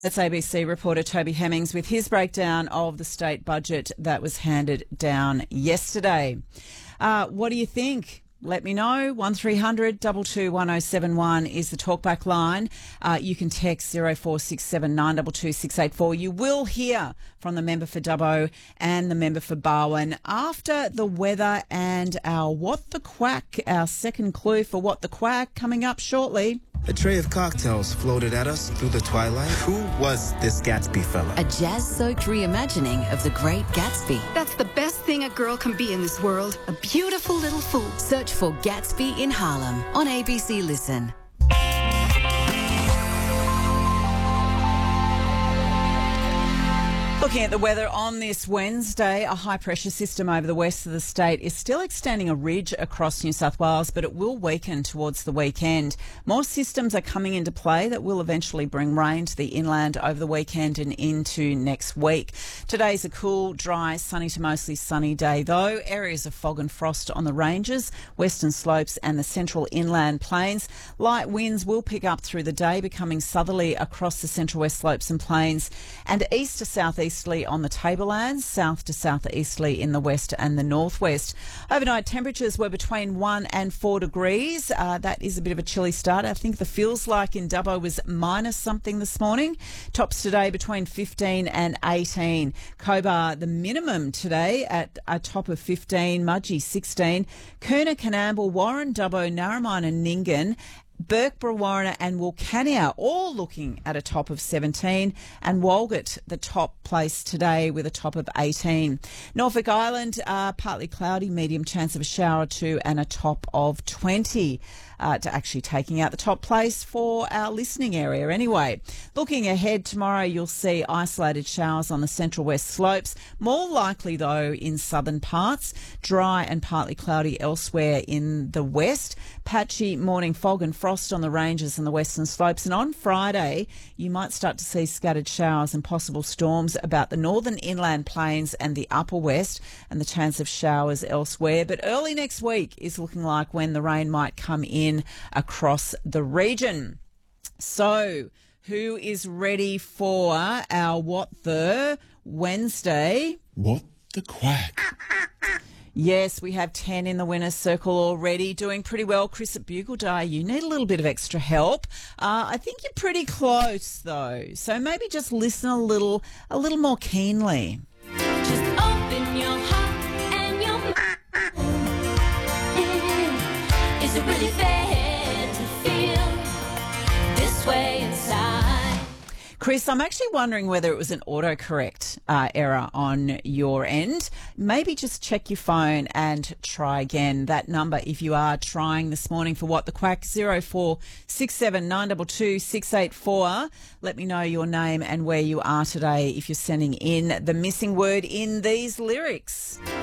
That's ABC reporter Toby Hemmings with his breakdown of the state budget that was handed down yesterday. What do you think? Let me know. 1300 22 1071 is the talkback line. You can text 0467 922 684. You will hear from the member for Dubbo and the member for Barwon after the weather and our What the Quack, our second clue for What the Quack, coming up shortly. A tray of cocktails floated at us through the twilight. Who was this Gatsby fella? A jazz-soaked reimagining of The Great Gatsby. That's the best thing a girl can be in this world. A beautiful little fool. Search for Gatsby in Harlem on ABC Listen. Looking at the weather on this Wednesday, a high-pressure system over the west of the state is still extending a ridge across New South Wales, but it will weaken towards the weekend. More systems are coming into play that will eventually bring rain to the inland over the weekend and into next week. Today's a cool, dry, sunny to mostly sunny day, though. Areas of fog and frost on the ranges, western slopes and the central inland plains. Light winds will pick up through the day, becoming southerly across the central west slopes and plains, and east to southeasterly on the tablelands, south to southeasterly in the west and the northwest. Overnight temperatures were between 1 and 4 degrees. That is a bit of a chilly start. I think the feels like in Dubbo was minus something this morning. Tops today between 15 and 18. Cobar, the minimum today at a top of 15. Mudgee, 16. Coona, Canamble, Warren, Dubbo, Narromine and Nyngan, Burke, Brewarrina and Wilcannia all looking at a top of 17, and Walgett the top place today with a top of 18. Norfolk Island, partly cloudy, medium chance of a shower or two and a top of 20. To actually taking out the top place for our listening area anyway. Looking ahead tomorrow, you'll see isolated showers on the central west slopes, more likely though in southern parts, dry and partly cloudy elsewhere in the west, patchy morning fog and frost on the ranges and the western slopes, and on Friday you might start to see scattered showers and possible storms about the northern inland plains and the upper west, and the chance of showers elsewhere. But early next week is looking like when the rain might come in across the region. So, who is ready for our What the Wednesday? What the Quack? Yes, we have 10 in the winner's circle already, doing pretty well. Chris at Bugaldie, you need a little bit of extra help. I think you're pretty close though, so maybe just listen a little more keenly. Just open your heart and your mind. Is it really fair to feel this way inside? Chris, I'm actually wondering whether it was an autocorrect error on your end. Maybe just check your phone and try again. That number, if you are trying this morning for What the Quack, 0467 922 684. Let me know your name and where you are today if you're sending in the missing word in these lyrics.